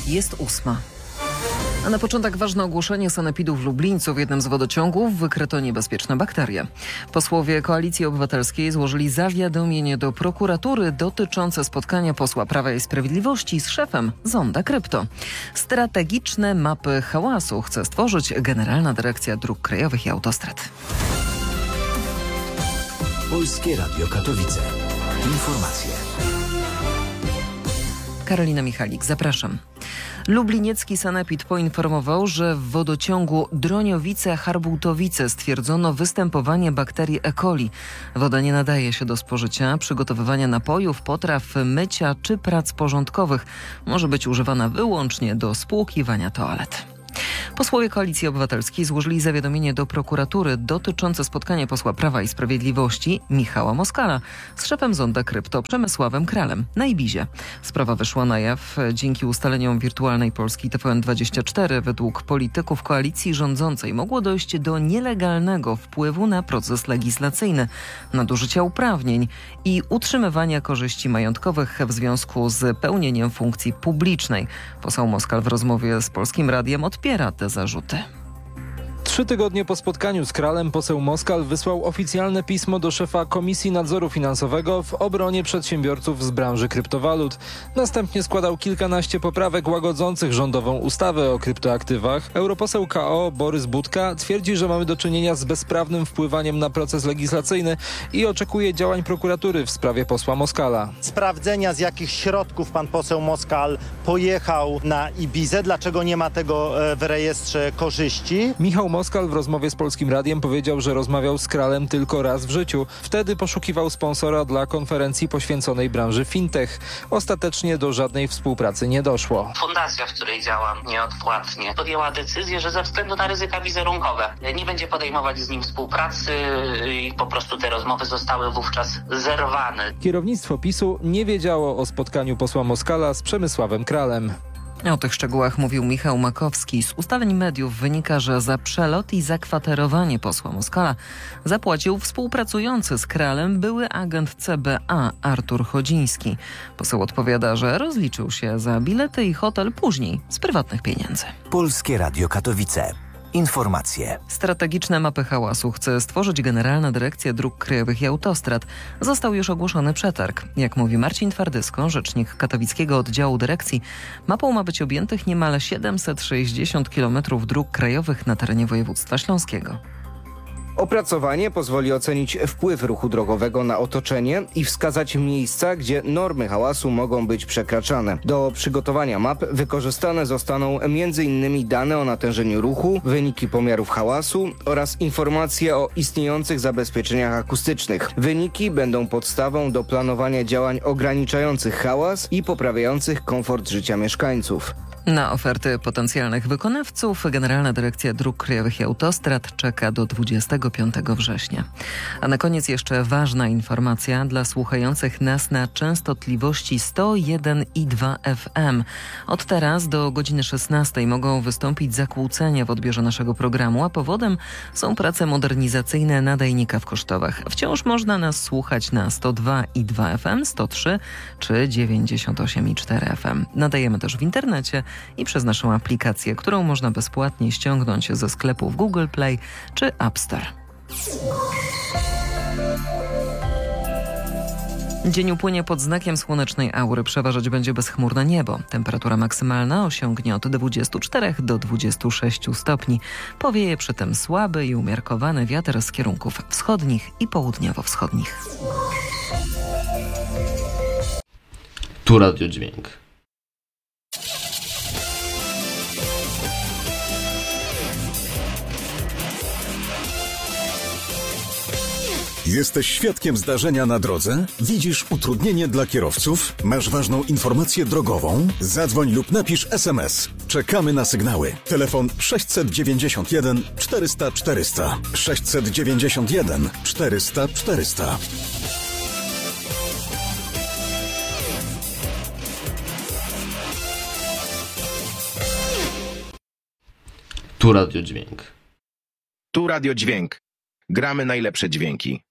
Jest 8. A na początek ważne ogłoszenie sanepidu w Lublińcu. W jednym z wodociągów wykryto niebezpieczne bakterie. Posłowie Koalicji Obywatelskiej złożyli zawiadomienie do prokuratury dotyczące spotkania posła Prawa i Sprawiedliwości z szefem Zonda Krypto. Strategiczne mapy hałasu chce stworzyć Generalna Dyrekcja Dróg Krajowych i Autostrad. Polskie Radio Katowice. Informacje. Karolina Michalik, zapraszam. Lubliniecki sanepid poinformował, że w wodociągu Droniowice-Harbultowice stwierdzono występowanie bakterii E. coli. Woda nie nadaje się do spożycia, przygotowywania napojów, potraw, mycia czy prac porządkowych. Może być używana wyłącznie do spłukiwania toalet. Posłowie Koalicji Obywatelskiej złożyli zawiadomienie do prokuratury dotyczące spotkania posła Prawa i Sprawiedliwości Michała Moskala z szefem Zonda Krypto Przemysławem Kralem na Ibizie. Sprawa wyszła na jaw dzięki ustaleniom Wirtualnej Polski TVN24. Według polityków koalicji rządzącej mogło dojść do nielegalnego wpływu na proces legislacyjny, nadużycia uprawnień i utrzymywania korzyści majątkowych w związku z pełnieniem funkcji publicznej. Poseł Moskal w rozmowie z Polskim Radiem odpiera te zarzuty. 3 tygodnie po spotkaniu z Kralem poseł Moskal wysłał oficjalne pismo do szefa Komisji Nadzoru Finansowego w obronie przedsiębiorców z branży kryptowalut. Następnie składał kilkanaście poprawek łagodzących rządową ustawę o kryptoaktywach. Europoseł KO Borys Budka twierdzi, że mamy do czynienia z bezprawnym wpływaniem na proces legislacyjny i oczekuje działań prokuratury w sprawie posła Moskala. Sprawdzenia, z jakich środków pan poseł Moskal pojechał na Ibizę, dlaczego nie ma tego w rejestrze korzyści. Michał Moskal w rozmowie z Polskim Radiem powiedział, że rozmawiał z Kralem tylko raz w życiu. Wtedy poszukiwał sponsora dla konferencji poświęconej branży fintech. Ostatecznie do żadnej współpracy nie doszło. Fundacja, w której działam nieodpłatnie, podjęła decyzję, że ze względu na ryzyka wizerunkowe nie będzie podejmować z nim współpracy i po prostu te rozmowy zostały wówczas zerwane. Kierownictwo PiS-u nie wiedziało o spotkaniu posła Moskala z Przemysławem Kralem. O tych szczegółach mówił Michał Makowski. Z ustaleń mediów wynika, że za przelot i zakwaterowanie posła Moskala zapłacił współpracujący z Kralem były agent CBA Artur Chodziński. Poseł odpowiada, że rozliczył się za bilety i hotel później z prywatnych pieniędzy. Polskie Radio Katowice. Informacje. Strategiczne mapy hałasu chce stworzyć Generalna Dyrekcja Dróg Krajowych i Autostrad. Został już ogłoszony przetarg. Jak mówi Marcin Twardysko, rzecznik katowickiego oddziału dyrekcji, mapą ma być objętych niemal 760 km dróg krajowych na terenie województwa śląskiego. Opracowanie pozwoli ocenić wpływ ruchu drogowego na otoczenie i wskazać miejsca, gdzie normy hałasu mogą być przekraczane. Do przygotowania map wykorzystane zostaną m.in. dane o natężeniu ruchu, wyniki pomiarów hałasu oraz informacje o istniejących zabezpieczeniach akustycznych. Wyniki będą podstawą do planowania działań ograniczających hałas i poprawiających komfort życia mieszkańców. Na oferty potencjalnych wykonawców Generalna Dyrekcja Dróg Krajowych i Autostrad czeka do 25 września. A na koniec jeszcze ważna informacja dla słuchających nas na częstotliwości 101,2 FM. Od teraz do godziny 16 mogą wystąpić zakłócenia w odbiorze naszego programu, a powodem są prace modernizacyjne nadajnika w Kosztowach. Wciąż można nas słuchać na 102,2 FM, 103 czy 98,4 FM. Nadajemy też w internecie i przez naszą aplikację, którą można bezpłatnie ściągnąć ze sklepów Google Play czy App Store. Dzień upłynie pod znakiem słonecznej aury. Przeważać będzie bezchmurne niebo. Temperatura maksymalna osiągnie od 24 do 26 stopni. Powieje przy tym słaby i umiarkowany wiatr z kierunków wschodnich i południowo-wschodnich. Tu Radiodźwięk. Jesteś świadkiem zdarzenia na drodze? Widzisz utrudnienie dla kierowców? Masz ważną informację drogową? Zadzwoń lub napisz SMS. Czekamy na sygnały. Telefon 691 400 400. 691 400 400. Tu Radiodźwięk. Tu Radiodźwięk. Gramy najlepsze dźwięki.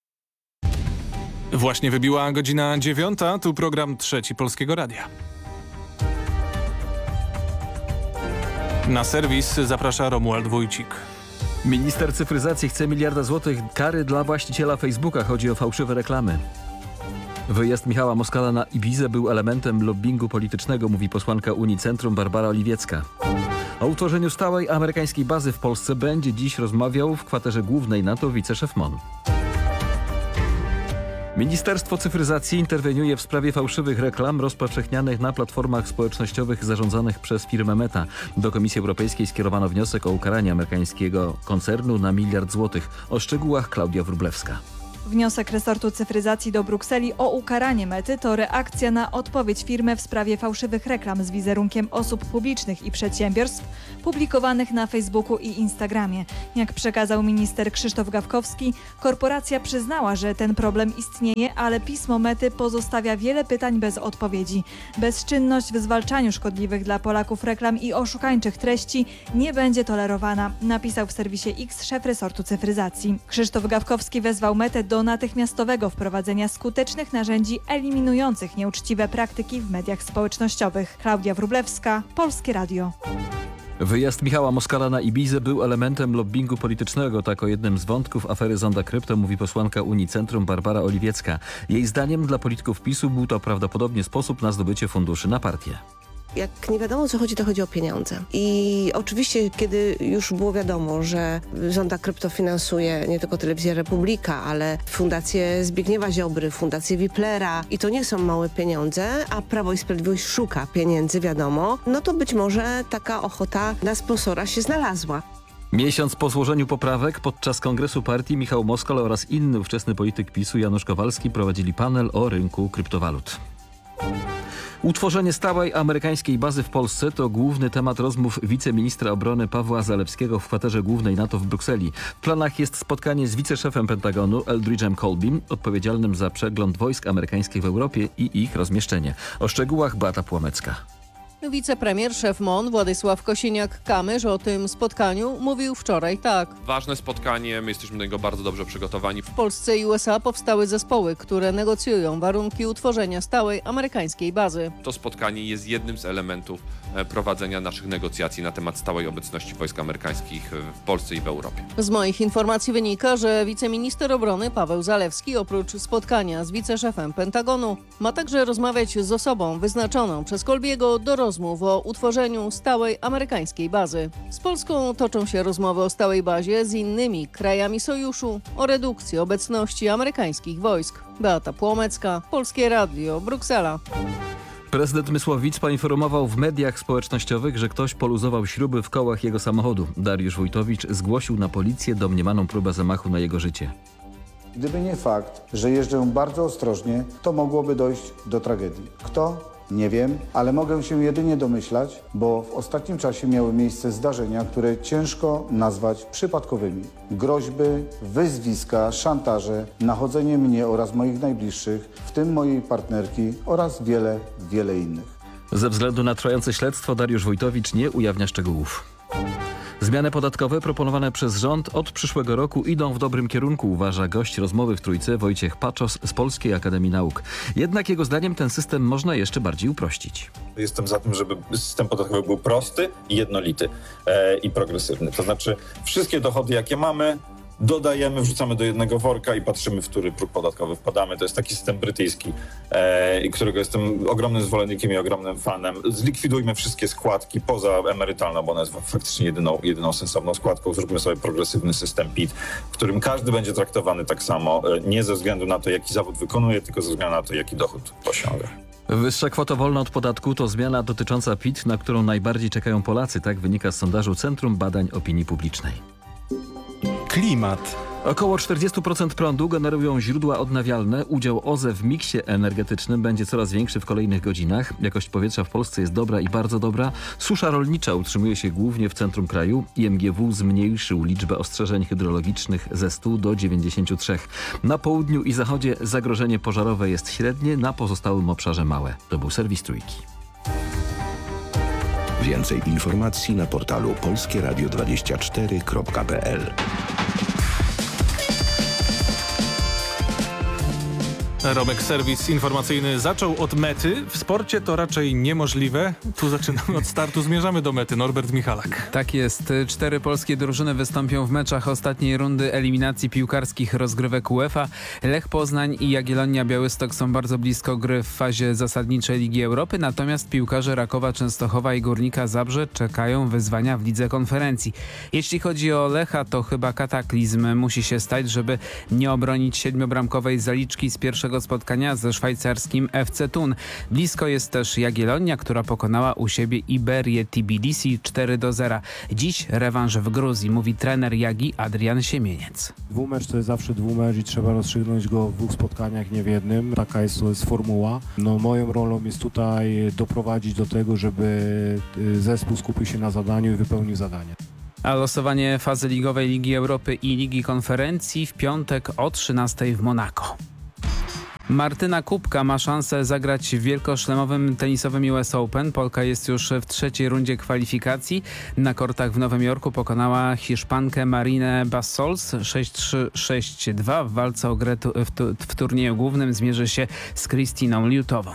Właśnie wybiła godzina 9, tu program Trzeci Polskiego Radia. Na serwis zaprasza Romuald Wójcik. Minister cyfryzacji chce 1 miliarda złotych kary dla właściciela Facebooka. Chodzi o fałszywe reklamy. Wyjazd Michała Moskala na Ibizę był elementem lobbingu politycznego, mówi posłanka Unii Centrum Barbara Oliwiecka. O utworzeniu stałej amerykańskiej bazy w Polsce będzie dziś rozmawiał w kwaterze głównej NATO wiceszef MON. Ministerstwo Cyfryzacji interweniuje w sprawie fałszywych reklam rozpowszechnianych na platformach społecznościowych zarządzanych przez firmę Meta. Do Komisji Europejskiej skierowano wniosek o ukaranie amerykańskiego koncernu na 1 miliard złotych. O szczegółach Klaudia Wróblewska. Wniosek resortu cyfryzacji do Brukseli o ukaranie Mety to reakcja na odpowiedź firmy w sprawie fałszywych reklam z wizerunkiem osób publicznych i przedsiębiorstw publikowanych na Facebooku i Instagramie. Jak przekazał minister Krzysztof Gawkowski, korporacja przyznała, że ten problem istnieje, ale pismo Mety pozostawia wiele pytań bez odpowiedzi. Bezczynność w zwalczaniu szkodliwych dla Polaków reklam i oszukańczych treści nie będzie tolerowana, napisał w serwisie X szef resortu cyfryzacji. Krzysztof Gawkowski wezwał Metę do natychmiastowego wprowadzenia skutecznych narzędzi eliminujących nieuczciwe praktyki w mediach społecznościowych. Klaudia Wróblewska, Polskie Radio. Wyjazd Michała Moskala na Ibizę był elementem lobbingu politycznego. Tak o jednym z wątków afery Zonda Krypto mówi posłanka Unii Centrum Barbara Oliwiecka. Jej zdaniem dla polityków PiS-u był to prawdopodobnie sposób na zdobycie funduszy na partię. Jak nie wiadomo o co chodzi, to chodzi o pieniądze. I oczywiście, kiedy już było wiadomo, że Zonda Krypto finansuje nie tylko Telewizję Republika, ale Fundację Zbigniewa Ziobry, Fundację Wiplera i to nie są małe pieniądze, a Prawo i Sprawiedliwość szuka pieniędzy, wiadomo, no to być może taka ochota na sponsora się znalazła. Miesiąc po złożeniu poprawek podczas kongresu partii Michał Moskal oraz inny ówczesny polityk PiS-u Janusz Kowalski prowadzili panel o rynku kryptowalut. Utworzenie stałej amerykańskiej bazy w Polsce to główny temat rozmów wiceministra obrony Pawła Zalewskiego w kwaterze głównej NATO w Brukseli. W planach jest spotkanie z wiceszefem Pentagonu Eldridge'em Colbym, odpowiedzialnym za przegląd wojsk amerykańskich w Europie i ich rozmieszczenie. O szczegółach Beata Płomecka. Wicepremier, szef MON Władysław Kosiniak-Kamysz o tym spotkaniu mówił wczoraj tak. Ważne spotkanie, my jesteśmy do niego bardzo dobrze przygotowani. W Polsce i USA powstały zespoły, które negocjują warunki utworzenia stałej amerykańskiej bazy. To spotkanie jest jednym z elementów prowadzenia naszych negocjacji na temat stałej obecności wojsk amerykańskich w Polsce i w Europie. Z moich informacji wynika, że wiceminister obrony Paweł Zalewski oprócz spotkania z wiceszefem Pentagonu ma także rozmawiać z osobą wyznaczoną przez Colby'ego do rozmów o utworzeniu stałej amerykańskiej bazy. Z Polską toczą się rozmowy o stałej bazie z innymi krajami sojuszu o redukcji obecności amerykańskich wojsk. Beata Płomecka, Polskie Radio, Bruksela. Prezydent Mysłowic poinformował w mediach społecznościowych, że ktoś poluzował śruby w kołach jego samochodu. Dariusz Wójtowicz zgłosił na policję domniemaną próbę zamachu na jego życie. Gdyby nie fakt, że jeżdżę bardzo ostrożnie, to mogłoby dojść do tragedii. Kto? Nie wiem, ale mogę się jedynie domyślać, bo w ostatnim czasie miały miejsce zdarzenia, które ciężko nazwać przypadkowymi. Groźby, wyzwiska, szantaże, nachodzenie mnie oraz moich najbliższych, w tym mojej partnerki oraz wiele innych. Ze względu na trwające śledztwo Dariusz Wójtowicz nie ujawnia szczegółów. Zmiany podatkowe proponowane przez rząd od przyszłego roku idą w dobrym kierunku, uważa gość rozmowy w Trójce Wojciech Paczos z Polskiej Akademii Nauk. Jednak jego zdaniem ten system można jeszcze bardziej uprościć. Jestem za tym, żeby system podatkowy był prosty i jednolity i progresywny. To znaczy wszystkie dochody, jakie mamy, dodajemy, wrzucamy do jednego worka i patrzymy, w który próg podatkowy wpadamy. To jest taki system brytyjski, którego jestem ogromnym zwolennikiem i ogromnym fanem. Zlikwidujmy wszystkie składki poza emerytalną, bo ona jest faktycznie jedyną sensowną składką. Zróbmy sobie progresywny system PIT, w którym każdy będzie traktowany tak samo, nie ze względu na to, jaki zawód wykonuje, tylko ze względu na to, jaki dochód osiąga. Wyższa kwota wolna od podatku to zmiana dotycząca PIT, na którą najbardziej czekają Polacy. Tak wynika z sondażu Centrum Badań Opinii Publicznej. Klimat. Około 40% prądu generują źródła odnawialne. Udział OZE w miksie energetycznym będzie coraz większy w kolejnych godzinach. Jakość powietrza w Polsce jest dobra i bardzo dobra. Susza rolnicza utrzymuje się głównie w centrum kraju. IMGW zmniejszył liczbę ostrzeżeń hydrologicznych ze 100 do 93. Na południu i zachodzie zagrożenie pożarowe jest średnie, na pozostałym obszarze małe. To był serwis Trójki. Więcej informacji na portalu polskieradio24.pl. Romek, serwis informacyjny zaczął od mety. W sporcie to raczej niemożliwe. Tu zaczynamy od startu, zmierzamy do mety. Norbert Michalak. Tak jest. 4 polskie drużyny wystąpią w meczach ostatniej rundy eliminacji piłkarskich rozgrywek UEFA. Lech Poznań i Jagiellonia Białystok są bardzo blisko gry w fazie zasadniczej Ligi Europy, natomiast piłkarze Rakowa Częstochowa i Górnika Zabrze czekają wyzwania w Lidze Konferencji. Jeśli chodzi o Lecha, to chyba kataklizm musi się stać, żeby nie obronić 7-bramkowej zaliczki z pierwszego spotkania ze szwajcarskim FC Thun. Blisko jest też Jagiellonia, która pokonała u siebie Iberię Tbilisi 4-0. Dziś rewanż w Gruzji, mówi trener Jagi Adrian Siemieniec. Dwumecz to jest zawsze dwumecz i trzeba rozstrzygnąć go w 2 spotkaniach, nie w jednym. Taka jest formuła. Moją rolą jest tutaj doprowadzić do tego, żeby zespół skupił się na zadaniu i wypełnił zadanie. A losowanie fazy ligowej Ligi Europy i Ligi Konferencji w piątek o 13:00 w Monako. Martyna Kubka ma szansę zagrać w wielkoszlemowym tenisowym US Open. Polka jest już w 3. rundzie kwalifikacji. Na kortach w Nowym Jorku pokonała Hiszpankę Marinę Bassols 6-3, 6-2. W walce o grę w turnieju głównym zmierzy się z Krystyną Liutową.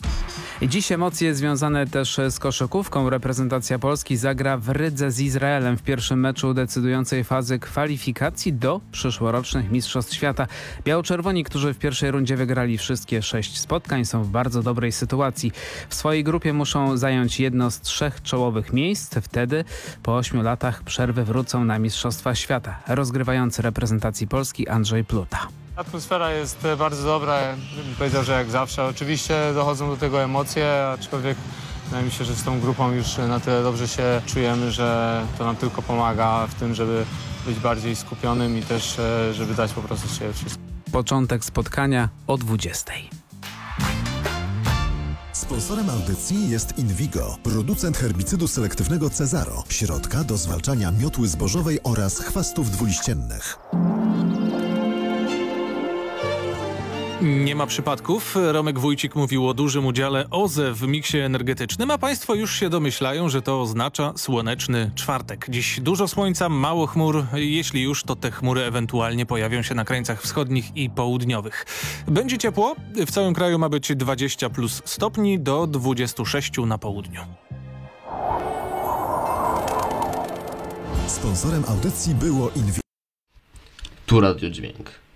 Dziś emocje związane też z koszykówką. Reprezentacja Polski zagra w Rydze z Izraelem w pierwszym meczu decydującej fazy kwalifikacji do przyszłorocznych Mistrzostw Świata. Biało-czerwoni, którzy w pierwszej rundzie wygrali wszystkie 6 spotkań, są w bardzo dobrej sytuacji. W swojej grupie muszą zająć jedno z 3 czołowych miejsc. Wtedy po 8 latach przerwy wrócą na Mistrzostwa Świata. Rozgrywający reprezentacji Polski Andrzej Pluta. Atmosfera jest bardzo dobra, bym powiedział, że jak zawsze. Oczywiście dochodzą do tego emocje, aczkolwiek wydaje mi się, że z tą grupą już na tyle dobrze się czujemy, że to nam tylko pomaga w tym, żeby być bardziej skupionym i też, żeby dać po prostu z siebie wszystko. Początek spotkania o 20:00. Sponsorem audycji jest Invigo, producent herbicydu selektywnego Cezaro, środka do zwalczania miotły zbożowej oraz chwastów dwuliściennych. Nie ma przypadków. Romek Wójcik mówił o dużym udziale OZE w miksie energetycznym, a państwo już się domyślają, że to oznacza słoneczny czwartek. Dziś dużo słońca, mało chmur. Jeśli już, to te chmury ewentualnie pojawią się na krańcach wschodnich i południowych. Będzie ciepło. W całym kraju ma być 20+ stopni do 26 na południu. Sponsorem audycji było Invigo. Tu Radio Dźwięk.